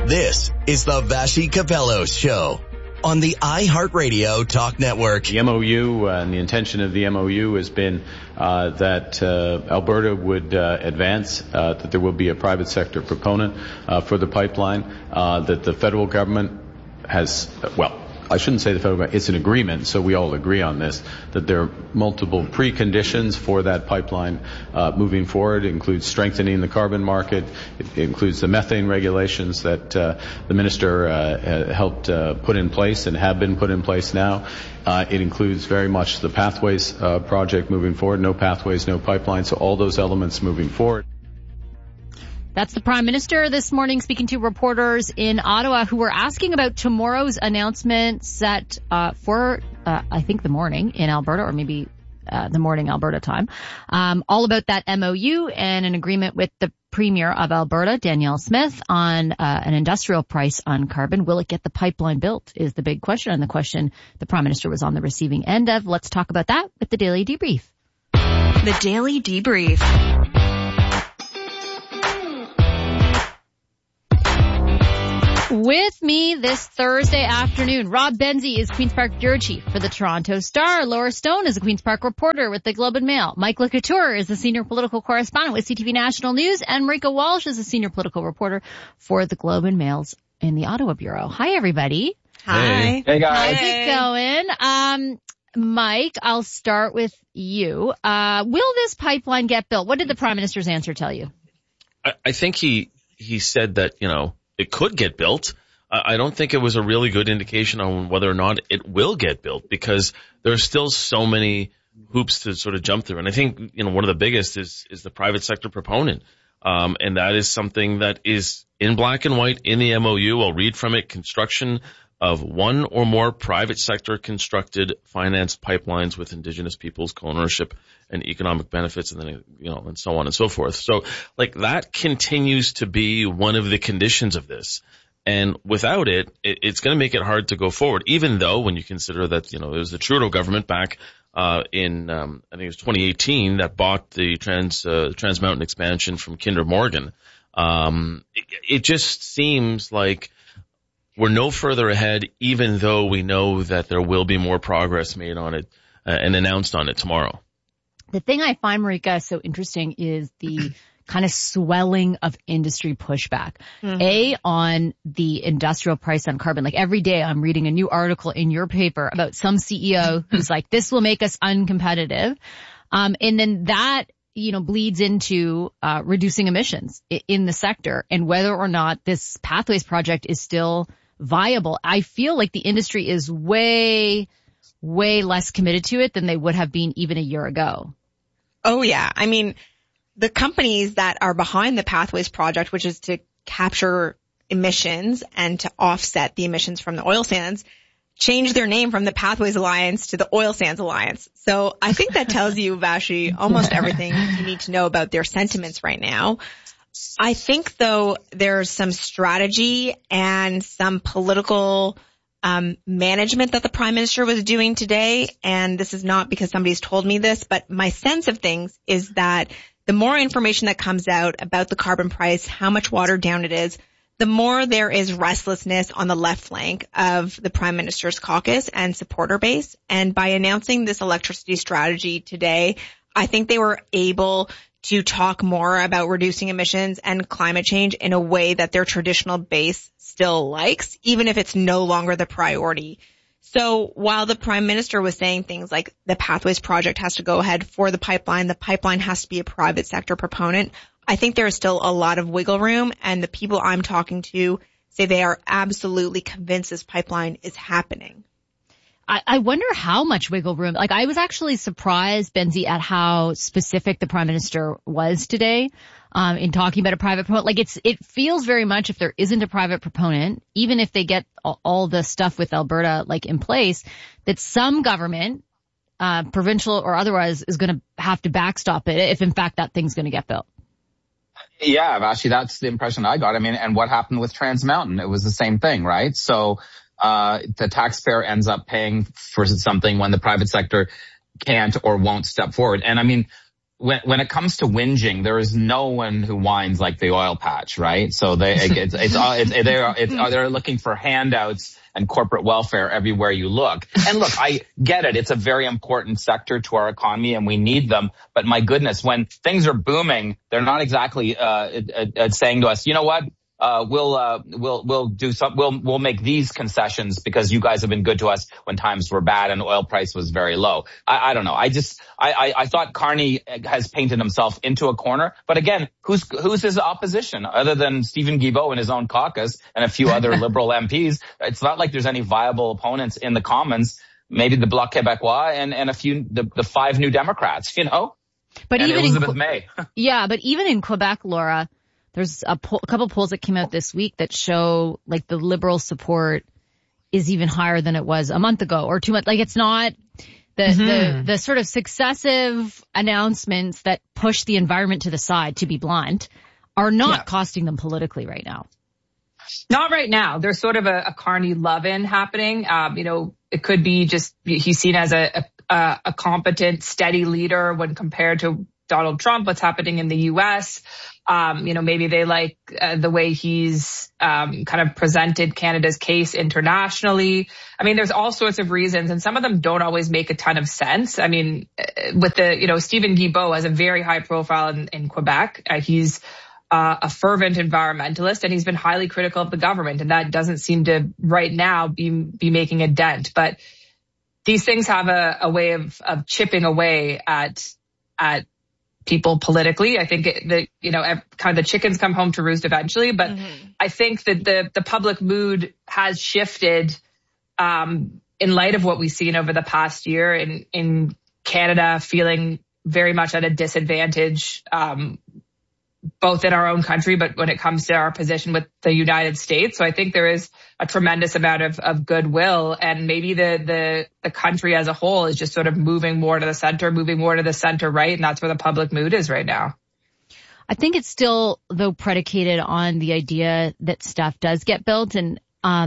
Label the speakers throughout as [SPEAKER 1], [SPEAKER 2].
[SPEAKER 1] This is the Vassy Capello Show on the iHeartRadio Talk Network.
[SPEAKER 2] The MOU and the intention of the MOU has been that Alberta would advance, that there will be a private sector proponent for the pipeline, that the federal government has, I shouldn't say the federal government, it's an agreement, so we all agree on this, that there are multiple preconditions for that pipeline moving forward. It includes strengthening the carbon market. It includes the methane regulations that the minister helped put in place and have been put in place now. It includes very much the Pathways project moving forward. No pathways, no pipeline, so all those elements moving forward.
[SPEAKER 3] That's the Prime Minister this morning speaking to reporters in Ottawa who were asking about tomorrow's announcement set for, I think, the morning in Alberta, or maybe the morning Alberta time. All about that MOU and an agreement with the Premier of Alberta, Danielle Smith, on an industrial price on carbon. Will it get the pipeline built is the big question, and the question the Prime Minister was on the receiving end of. Let's talk about that with the Daily Debrief.
[SPEAKER 4] The Daily Debrief.
[SPEAKER 3] With me this Thursday afternoon, Rob Benzie is Queen's Park Bureau Chief for the Toronto Star. Laura Stone is a Queen's Park reporter with the Globe and Mail. Mike LeCouture is the senior political correspondent with CTV National News. And Marika Walsh is a senior political reporter for the Globe and Mail's in the Ottawa Bureau. Hi, everybody.
[SPEAKER 4] Hi.
[SPEAKER 5] Hey, guys.
[SPEAKER 3] How's it going? Mike, I'll start with you. Will this pipeline get built? What did the Prime Minister's answer tell you?
[SPEAKER 5] I think he said that, it could get built. I don't think it was a really good indication on whether or not it will get built, because there's still so many hoops to sort of jump through. And I think, one of the biggest is the private sector proponent. And that is something that is in black and white in the MOU. I'll read from it. Construction of one or more private sector constructed financed pipelines with Indigenous peoples co-ownership and economic benefits, and then, and so on and so forth. So that continues to be one of the conditions of this. And without it, it's going to make it hard to go forward, even though when you consider that, it was the Trudeau government back, in, I think it was 2018 that bought the Trans Mountain expansion from Kinder Morgan. It just seems like we're no further ahead, even though we know that there will be more progress made on it and announced on it tomorrow.
[SPEAKER 3] The thing I find, Marika, so interesting is the kind of swelling of industry pushback. On the industrial price on carbon. Every day I'm reading a new article in your paper about some CEO who's like, this will make us uncompetitive. And then that, bleeds into reducing emissions in the sector, and whether or not this Pathways project is still viable. I feel like the industry is way less committed to it than they would have been even a year ago.
[SPEAKER 4] Oh, yeah. I mean, the companies that are behind the Pathways project, which is to capture emissions and to offset the emissions from the oil sands, changed their name from the Pathways Alliance to the Oil Sands Alliance. So I think that tells you, Vassy, almost everything you need to know about their sentiments right now. I think, though, there's some strategy and some political management that the Prime Minister was doing today. And this is not because somebody's told me this, but my sense of things is that the more information that comes out about the carbon price, how much watered down it is, the more there is restlessness on the left flank of the Prime Minister's caucus and supporter base. And by announcing this electricity strategy today, I think they were able to talk more about reducing emissions and climate change in a way that their traditional base still likes, even if it's no longer the priority. So while the Prime Minister was saying things like the Pathways project has to go ahead for the pipeline has to be a private sector proponent, I think there is still a lot of wiggle room, and the people I'm talking to say they are absolutely convinced this pipeline is happening.
[SPEAKER 3] I wonder how much wiggle room. I was actually surprised, Benzie, at how specific the Prime Minister was today in talking about a private proponent. It feels very much, if there isn't a private proponent, even if they get all the stuff with Alberta in place, that some government, provincial or otherwise, is going to have to backstop it if in fact that thing's going to get built.
[SPEAKER 6] Yeah, Vassy, that's the impression I got. I mean, and what happened with Trans Mountain? It was the same thing, right? So the taxpayer ends up paying for something when the private sector can't or won't step forward. And I mean, when it comes to whinging, there is no one who whines like the oil patch, right? So they're looking for handouts and corporate welfare everywhere you look. And look, I get it. It's a very important sector to our economy and we need them. But my goodness, when things are booming, they're not exactly saying to us, you know what? We'll do some, we'll make these concessions because you guys have been good to us when times were bad and oil price was very low. I don't know. I thought Carney has painted himself into a corner, but again, who's his opposition other than Stephen Guilbeault in his own caucus and a few other Liberal MPs? It's not like there's any viable opponents in the Commons, maybe the Bloc Québécois and a few, the 5 New Democrats, you know?
[SPEAKER 3] But
[SPEAKER 6] and
[SPEAKER 3] even
[SPEAKER 6] Elizabeth May.
[SPEAKER 3] Yeah, but even in Quebec, Laura, there's a couple polls that came out this week that show like the Liberal support is even higher than it was a month ago or 2 months. Like it's not the sort of successive announcements that push the environment to the side, to be blunt, are not costing them politically right now.
[SPEAKER 7] Not right now. There's sort of a Carney love-in happening. It could be just he's seen as a competent, steady leader when compared to Donald Trump, what's happening in the U.S. Maybe they like the way he's kind of presented Canada's case internationally. I mean, there's all sorts of reasons, and some of them don't always make a ton of sense. I mean, with Stephen Guilbeault has a very high profile in Quebec. He's a fervent environmentalist, and he's been highly critical of the government, and that doesn't seem to right now be making a dent. But these things have a way of chipping away at people politically. I think kind of the chickens come home to roost eventually, but I think that the public mood has shifted in light of what we've seen over the past year in Canada feeling very much at a disadvantage, both in our own country, but when it comes to our position with the United States. So I think there is a tremendous amount of goodwill, and maybe the country as a whole is just sort of moving more to the center right. And that's where the public mood is right now.
[SPEAKER 3] I think it's still, though, predicated on the idea that stuff does get built, and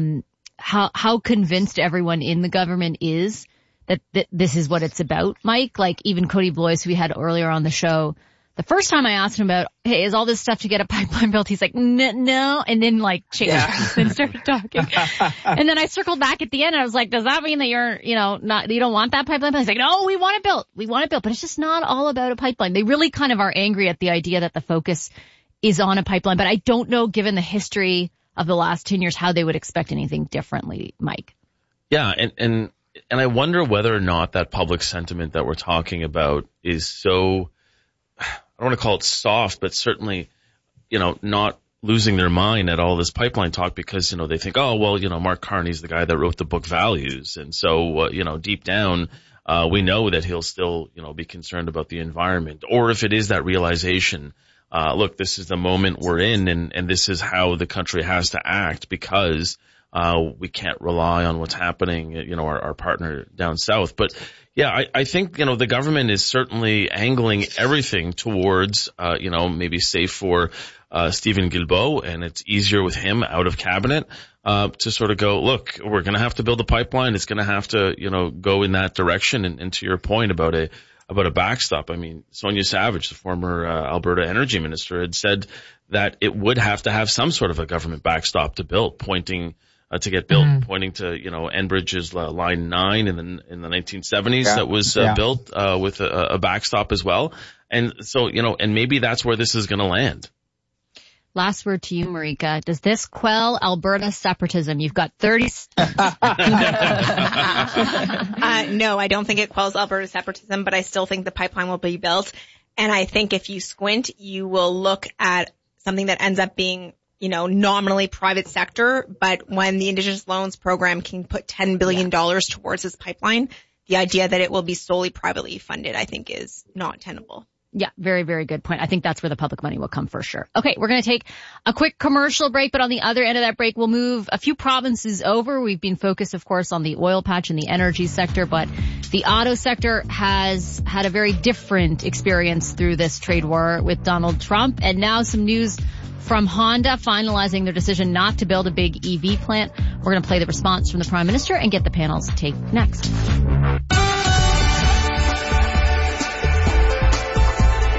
[SPEAKER 3] how convinced everyone in the government is that this is what it's about, Mike. Like even Cody Blois, who we had earlier on the show, the first time I asked him about, hey, is all this stuff to get a pipeline built? He's like, no. And then changed and started talking. And then I circled back at the end and I was like, does that mean that you're, you don't want that pipeline? He's like, no, we want it built. But it's just not all about a pipeline. They really kind of are angry at the idea that the focus is on a pipeline. But I don't know, given the history of the last 10 years, how they would expect anything differently, Mike.
[SPEAKER 5] Yeah. And I wonder whether or not that public sentiment that we're talking about is so, I don't want to call it soft, but certainly, not losing their mind at all this pipeline talk because, they think, oh, well, Mark Carney's the guy that wrote the book Values. And so, deep down, we know that he'll still, be concerned about the environment. Or if it is that realization, look, this is the moment we're in and this is how the country has to act because, we can't rely on what's happening, our partner down south. But yeah, I think, the government is certainly angling everything towards, maybe safe for, Stephen Guilbeault, and it's easier with him out of cabinet, to sort of go, look, we're going to have to build a pipeline. It's going to have to, go in that direction. And to your point about a backstop, I mean, Sonia Savage, the former, Alberta energy minister, had said that it would have to have some sort of a government backstop to build, pointing to Enbridge's Line 9 in the 1970s that was built with a backstop as well. And so, and maybe that's where this is going to land.
[SPEAKER 3] Last word to you, Marika. Does this quell Alberta separatism? You've got 30
[SPEAKER 4] No, I don't think it quells Alberta separatism, but I still think the pipeline will be built. And I think if you squint, you will look at something that ends up being nominally private sector, but when the Indigenous Loans Program can put $10 billion towards this pipeline, the idea that it will be solely privately funded, I think, is not tenable.
[SPEAKER 3] Yeah, very, very good point. I think that's where the public money will come for sure. Okay, we're going to take a quick commercial break, but on the other end of that break, we'll move a few provinces over. We've been focused, of course, on the oil patch and the energy sector, but the auto sector has had a very different experience through this trade war with Donald Trump, and now some news from Honda finalizing their decision not to build a big EV plant. We're going to play the response from the Prime Minister and get the panel's take next.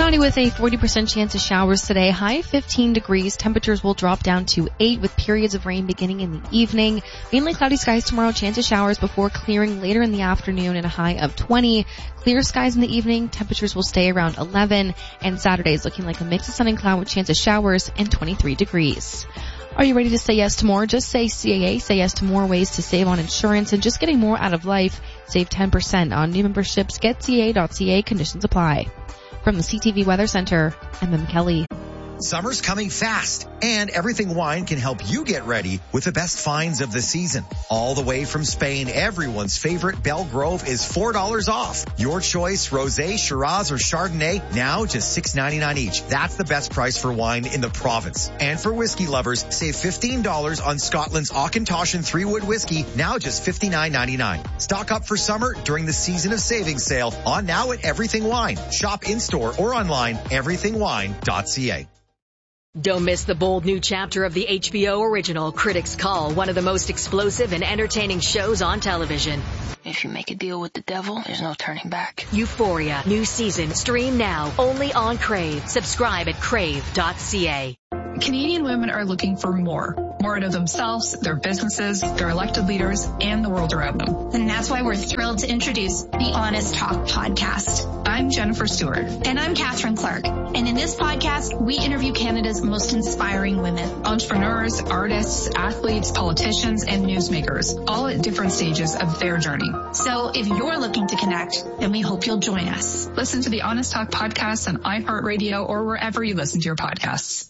[SPEAKER 8] Cloudy with a 40% chance of showers today. High 15 degrees. Temperatures will drop down to 8 with periods of rain beginning in the evening. Mainly cloudy skies tomorrow. Chance of showers before clearing later in the afternoon and a high of 20. Clear skies in the evening. Temperatures will stay around 11. And Saturday is looking like a mix of sun and cloud with chance of showers and 23 degrees. Are you ready to say yes to more? Just say CAA. Say yes to more ways to save on insurance and just getting more out of life. Save 10% on new memberships. GetCAA.ca. Conditions apply. From the CTV Weather Center, I'm Em Kelly.
[SPEAKER 9] Summer's coming fast, and Everything Wine can help you get ready with the best finds of the season. All the way from Spain, everyone's favorite Belgrove is $4 off. Your choice, Rosé, Shiraz, or Chardonnay, now just $6.99 each. That's the best price for wine in the province. And for whiskey lovers, save $15 on Scotland's Auchentoshan 3-Wood whiskey, now just $59.99. Stock up for summer during the Season of Savings sale on now at Everything Wine. Shop in-store or online, everythingwine.ca.
[SPEAKER 10] Don't miss the bold new chapter of the HBO original Critics' Call, one of the most explosive and entertaining shows on television.
[SPEAKER 11] If you make a deal with the devil, there's no turning back.
[SPEAKER 10] Euphoria, new season, stream now, only on Crave. Subscribe at crave.ca.
[SPEAKER 12] Canadian women are looking for more out of themselves, their businesses, their elected leaders, and the world around them.
[SPEAKER 13] And that's why we're thrilled to introduce the Honest Talk podcast.
[SPEAKER 12] I'm Jennifer Stewart.
[SPEAKER 13] And I'm Catherine Clark. And in this podcast, we interview Canada's most inspiring women.
[SPEAKER 12] Entrepreneurs, artists, athletes, politicians, and newsmakers, all at different stages of their journey.
[SPEAKER 13] So if you're looking to connect, then we hope you'll join us.
[SPEAKER 12] Listen to the Honest Talk podcast on iHeartRadio or wherever you listen to your podcasts.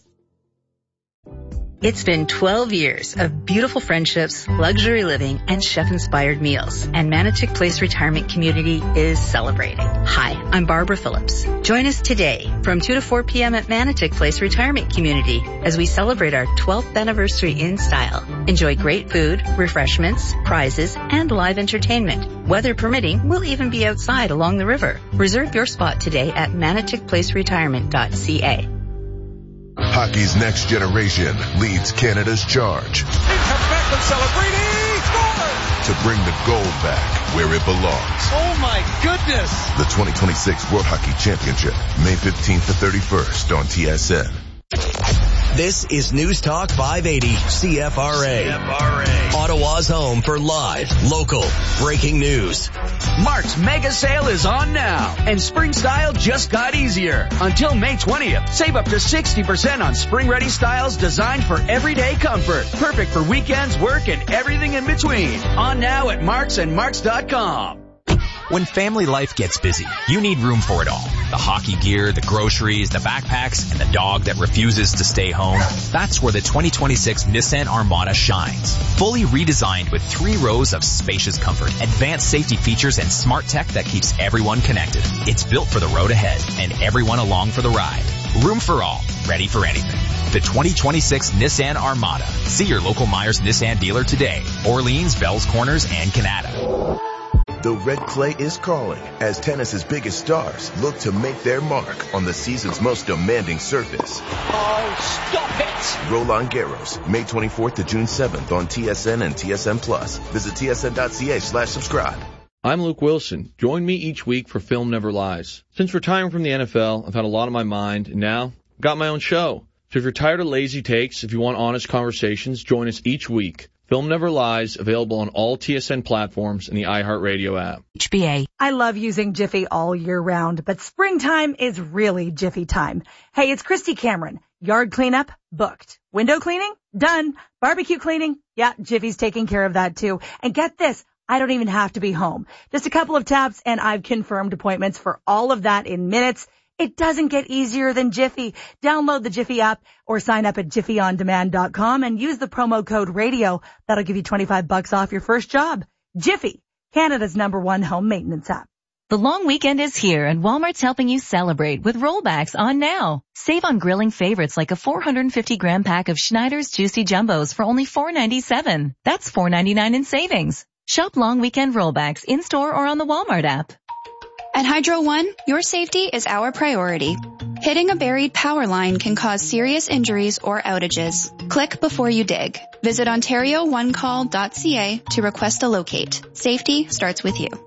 [SPEAKER 14] It's been 12 years of beautiful friendships, luxury living, and chef-inspired meals, and Manitic Place Retirement Community is celebrating. Hi, I'm Barbara Phillips. Join us today from 2 to 4 p.m. at Manitic Place Retirement Community as we celebrate our 12th anniversary in style. Enjoy great food, refreshments, prizes, and live entertainment. Weather permitting, we'll even be outside along the river. Reserve your spot today at maniticplaceretirement.ca.
[SPEAKER 15] Hockey's next generation leads Canada's charge to bring the gold back where it belongs.
[SPEAKER 16] Oh my goodness!
[SPEAKER 15] The 2026 World Hockey Championship, May 15th to 31st on TSN.
[SPEAKER 1] This is News Talk 580 CFRA. Ottawa's home for live, local, breaking news.
[SPEAKER 17] Mark's mega sale is on now, and spring style just got easier. Until May 20th, save up to 60% on spring-ready styles designed for everyday comfort. Perfect for weekends, work, and everything in between. On now at Marks and Marks.com.
[SPEAKER 18] When family life gets busy, you need room for it all. The hockey gear, the groceries, the backpacks, and the dog that refuses to stay home. That's where the 2026 Nissan Armada shines. Fully redesigned with 3 rows of spacious comfort, advanced safety features, and smart tech that keeps everyone connected. It's built for the road ahead and everyone along for the ride. Room for all, ready for anything. The 2026 Nissan Armada. See your local Myers Nissan dealer today. Orleans, Bells Corners, and Canada.
[SPEAKER 15] The red clay is calling as tennis's biggest stars look to make their mark on the season's most demanding surface.
[SPEAKER 16] Oh, stop it!
[SPEAKER 15] Roland Garros, May 24th to June 7th on TSN and TSN Plus. Visit tsn.ca/subscribe.
[SPEAKER 19] I'm Luke Wilson. Join me each week for Film Never Lies. Since retiring from the NFL, I've had a lot on my mind, and now I've got my own show. So if you're tired of lazy takes, if you want honest conversations, join us each week. Film Never Lies, available on all TSN platforms and the iHeartRadio app.
[SPEAKER 20] HBA. I love using Jiffy all year round, but springtime is really Jiffy time. Hey, it's Christy Cameron. Yard cleanup? Booked. Window cleaning? Done. Barbecue cleaning? Yeah, Jiffy's taking care of that too. And get this, I don't even have to be home. Just a couple of taps and I've confirmed appointments for all of that in minutes. It doesn't get easier than Jiffy. Download the Jiffy app or sign up at jiffyondemand.com and use the promo code radio. That'll give you $25 off your first job. Jiffy, Canada's #1 home maintenance app.
[SPEAKER 21] The long weekend is here and Walmart's helping you celebrate with rollbacks on now. Save on grilling favorites like a 450-gram pack of Schneider's Juicy Jumbos for only $4.97. That's $4.99 in savings. Shop long weekend rollbacks in-store or on the Walmart app.
[SPEAKER 22] At Hydro One, your safety is our priority. Hitting a buried power line can cause serious injuries or outages. Click before you dig. Visit OntarioOneCall.ca to request a locate. Safety starts with you.